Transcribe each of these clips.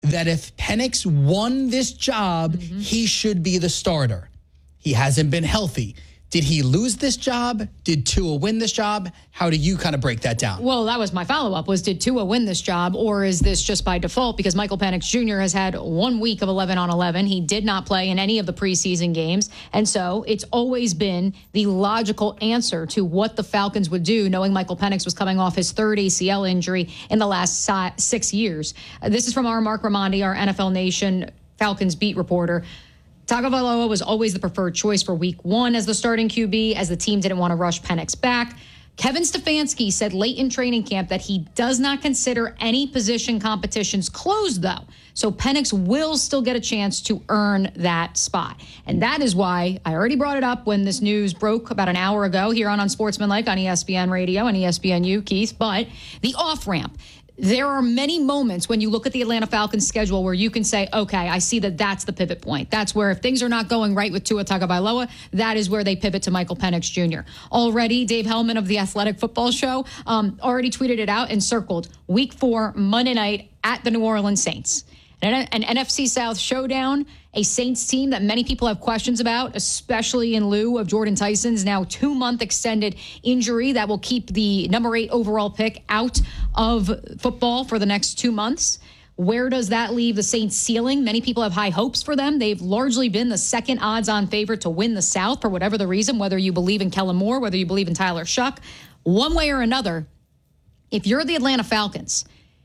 that if Penix won this job, he should be the starter. He hasn't been healthy. Did he lose this job? Did Tua win this job? How do you kind of break that down? Well, that was my follow-up, was did Tua win this job, or is this just by default? Because Michael Penix Jr. has had 1 week of 11 on 11. He did not play in any of the preseason games. And so it's always been the logical answer to what the Falcons would do, knowing Michael Penix was coming off his third ACL injury in the last 6 years. This is from our Mark Raimondi, our NFL Nation Falcons beat reporter. Tagovailoa was always the preferred choice for week 1 as the starting QB, as the team didn't want to rush Penix back. Kevin Stefanski said late in training camp that he does not consider any position competitions closed, though. So Penix will still get a chance to earn that spot. And that is why I already brought it up when this news broke about an hour ago here on Unsportsmanlike on ESPN Radio and ESPNU, Keith. But the off-ramp. There are many moments when you look at the Atlanta Falcons schedule where you can say, okay, I see that that's the pivot point. That's where if things are not going right with Tua Tagovailoa, that is where they pivot to Michael Penix Jr. Already, Dave Hellman of the Athletic Football Show already tweeted it out and circled week 4, Monday night at the New Orleans Saints. An NFC South showdown, a Saints team that many people have questions about, especially in lieu of Jordan Tyson's now 2-month extended injury that will keep the number 8 overall pick out of football for the next 2 months. Where does that leave the Saints' ceiling? Many people have high hopes for them. They've largely been the second odds-on favorite to win the South for whatever the reason, whether you believe in Kellen Moore, whether you believe in Tyler Shuck. One way or another, if you're the Atlanta Falcons,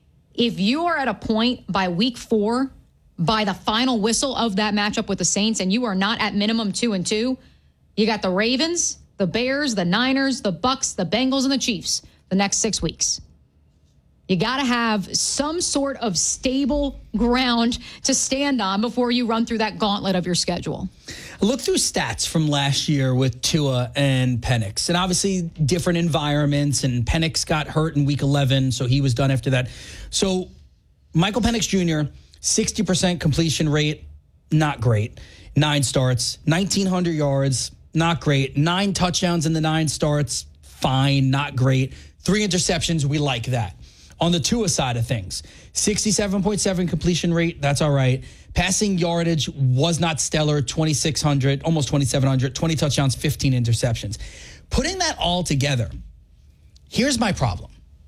if you are at a point by week 4, by the final whistle of that matchup with the Saints, and you are not at minimum 2-2, you got the Ravens, the Bears, the Niners, the Bucks, the Bengals, and the Chiefs the next 6 weeks. You got to have some sort of stable ground to stand on before you run through that gauntlet of your schedule. Look through stats from last year with Tua and Penix, and obviously different environments, and Penix got hurt in week 11, so he was done after that. So Michael Penix Jr., 60% completion rate, not great. 9 starts, 1,900 yards, not great. 9 touchdowns in the 9 starts, fine, not great. 3 interceptions, we like that. On the Tua side of things, 67.7 completion rate, that's all right. Passing yardage was not stellar, 2,600, almost 2,700, 20 touchdowns, 15 interceptions. Putting that all together, here's my problem.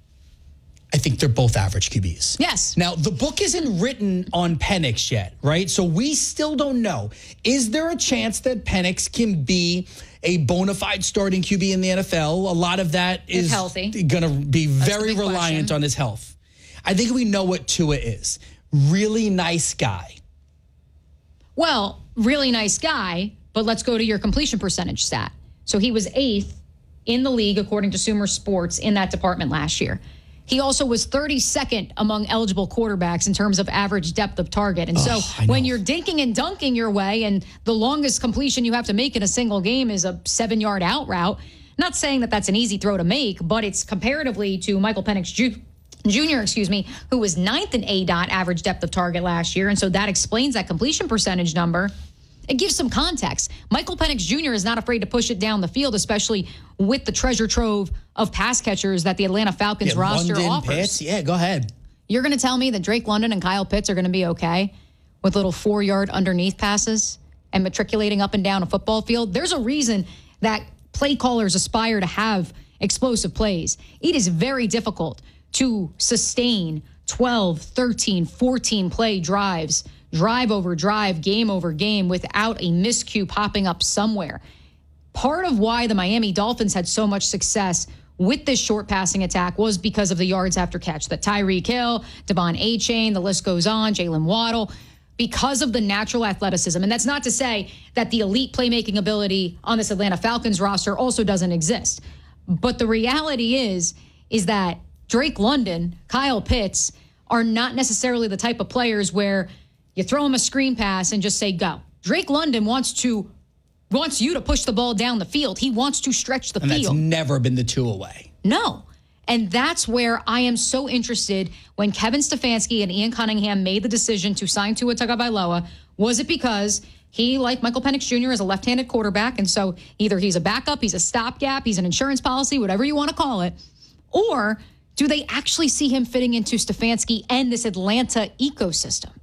I think they're both average QBs. Yes. Now, the book isn't written on Penix yet, right? So we still don't know. Is there a chance that Penix can be a bona fide starting QB in the NFL? A lot of that is going to be very reliant on his health. I think we know what Tua is. Really nice guy. Well, really nice guy, but let's go to your completion percentage stat. So he was 8th in the league, according to Sumer Sports, in that department last year. He also was 32nd among eligible quarterbacks in terms of average depth of target. And so when you're dinking and dunking your way and the longest completion you have to make in a single game is a 7-yard out route, not saying that that's an easy throw to make, but it's comparatively to Michael Penix Jr., who was 9th in ADOT average depth of target last year. And so that explains that completion percentage number. It gives some context. Michael Penix Jr. is not afraid to push it down the field, especially with the treasure trove of pass catchers that the Atlanta Falcons roster London, offers. Pitts. Yeah, go ahead. You're going to tell me that Drake London and Kyle Pitts are going to be okay with little 4-yard underneath passes and matriculating up and down a football field? There's a reason that play callers aspire to have explosive plays. It is very difficult to sustain 12, 13, 14 play drives, drive over drive, game over game, without a miscue popping up somewhere. Part of why the Miami Dolphins had so much success with this short passing attack was because of the yards after catch. That Tyreek Hill, Devon Achane, the list goes on, Jalen Waddle, because of the natural athleticism. And that's not to say that the elite playmaking ability on this Atlanta Falcons roster also doesn't exist. But the reality is that Drake London, Kyle Pitts are not necessarily the type of players where you throw him a screen pass and just say, go. Drake London wants you to push the ball down the field. He wants to stretch the field. And that's never been the Tua way. No. And that's where I am so interested when Kevin Stefanski and Ian Cunningham made the decision to sign Tua Tagovailoa. Was it because he, like Michael Penix Jr., is a left-handed quarterback, and so either he's a backup, he's a stopgap, he's an insurance policy, whatever you want to call it, or do they actually see him fitting into Stefanski and this Atlanta ecosystem?